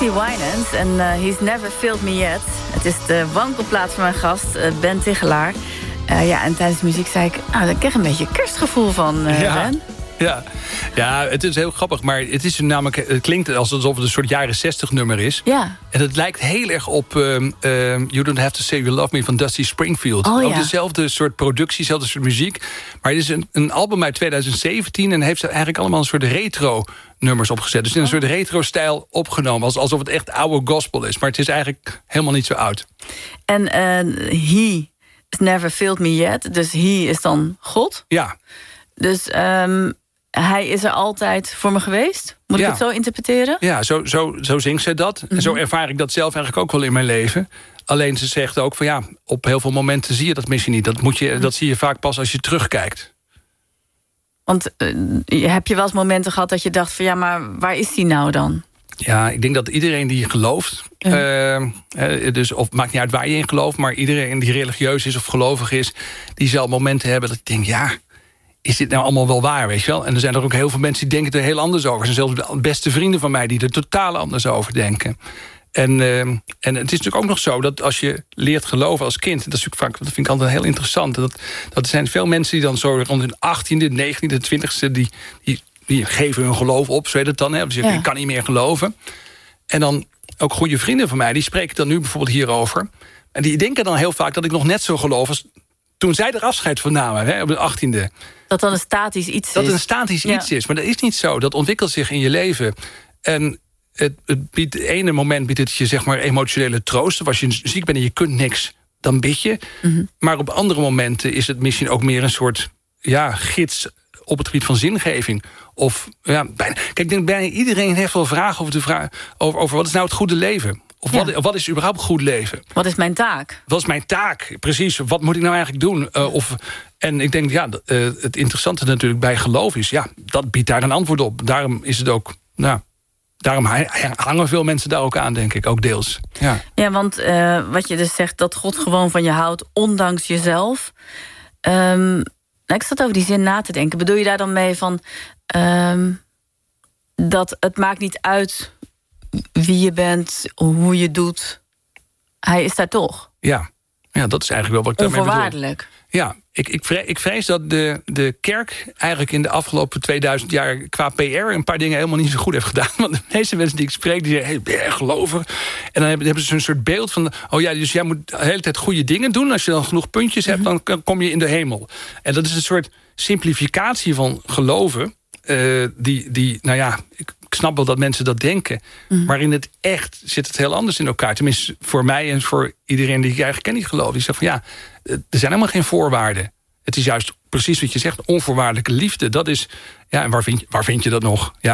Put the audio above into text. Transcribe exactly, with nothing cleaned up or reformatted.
Casey Winans en uh, He's Never Failed Me Yet. Het is de wankelplaats van mijn gast, uh, Ben Tichelaar. Uh, ja, en tijdens de muziek zei ik, ah, daar krijg ik een beetje kerstgevoel van, uh, ja. Ben. Ja. ja, het is heel grappig, maar het, is namelijk, het klinkt alsof het een soort jaren zestig nummer is. Ja. En het lijkt heel erg op um, um, You Don't Have To Say You Love Me van Dusty Springfield. Oh, ja. Ook dezelfde soort productie, dezelfde soort muziek. Maar het is een, een album uit twintig zeventien en heeft eigenlijk allemaal een soort retro nummers opgezet. Dus in een soort retro-stijl opgenomen, alsof het echt oude gospel is. Maar het is eigenlijk helemaal niet zo oud. En uh, He Has Never Failed Me Yet, dus He is dan God? Ja. Dus um, hij is er altijd voor me geweest? Moet ja. ik het zo interpreteren? Ja, zo, zo, zo zingt zij dat. Mm-hmm. En zo ervaar ik dat zelf eigenlijk ook wel in mijn leven. Alleen ze zegt ook van ja, op heel veel momenten zie je dat misschien niet. Dat, moet je, dat zie je vaak pas als je terugkijkt. Want uh, heb je wel eens momenten gehad dat je dacht van ja, maar waar is die nou dan? Ja, ik denk dat iedereen die gelooft, ja. uh, dus of maakt niet uit waar je in gelooft, maar iedereen die religieus is of gelovig is, die zal momenten hebben dat ik denk, ja, is dit nou allemaal wel waar, weet je wel? En er zijn er ook heel veel mensen die denken er heel anders over. Er zijn zelfs de beste vrienden van mij die er totaal anders over denken. En, uh, en het is natuurlijk ook nog zo dat als je leert geloven als kind, dat, is vaak, dat vind ik altijd heel interessant. Dat, dat er zijn veel mensen die dan zo rond hun achttiende, negentiende, twintigste, die, die, die geven hun geloof op, zo heet het dan. Hè? Dus je ja. kan niet meer geloven. En dan ook goede vrienden van mij, die spreken dan nu bijvoorbeeld hierover. En die denken dan heel vaak dat ik nog net zo geloof als toen zij er afscheid van namen, hè, op de achttiende. Dat dan een statisch iets is. Dat het een statisch ja. iets is. Maar dat is niet zo. Dat ontwikkelt zich in je leven. En het, het biedt, het ene moment biedt het je zeg maar emotionele troost. Als je ziek bent en je kunt niks, dan bid je. Mm-hmm. Maar op andere momenten is het misschien ook meer een soort ja, gids op het gebied van zingeving. Of ja, bijna, kijk, ik denk bijna iedereen heeft wel vragen over, de vraag, over, over wat is nou het goede leven? Of ja. wat, wat is überhaupt goed leven? Wat is mijn taak? Wat is mijn taak? Precies, wat moet ik nou eigenlijk doen? Uh, of, en ik denk, ja, uh, het interessante natuurlijk bij geloof is, ja, dat biedt daar een antwoord op. Daarom is het ook, nou, daarom hangen veel mensen daar ook aan, denk ik, ook deels. Ja, ja want uh, wat je dus zegt, dat God gewoon van je houdt, ondanks jezelf. Um, nou, ik zat over die zin na te denken. Bedoel je daar dan mee van um, dat het maakt niet uit wie je bent, hoe je doet, hij is daar toch? Ja, ja, dat is eigenlijk wel wat ik daarmee bedoel. Onvoorwaardelijk. Ja, ik, ik, vrees, ik vrees dat de, de kerk eigenlijk in de afgelopen tweeduizend jaar qua P R een paar dingen helemaal niet zo goed heeft gedaan. Want de meeste mensen die ik spreek, die zeggen, hey, ben je gelovig? En dan hebben, hebben ze een soort beeld van, oh ja, dus jij moet de hele tijd goede dingen doen. Als je dan genoeg puntjes hebt, mm-hmm. dan kom je in de hemel. En dat is een soort simplificatie van geloven. Uh, die, die, nou ja, ik, ik snap wel dat mensen dat denken. Mm. Maar in het echt zit het heel anders in elkaar. Tenminste, voor mij en voor iedereen die ik eigenlijk ken die gelooft. Die zegt van ja, er zijn helemaal geen voorwaarden. Het is juist precies wat je zegt, onvoorwaardelijke liefde. Dat is, ja, en waar vind je, waar vind je dat nog? Ja.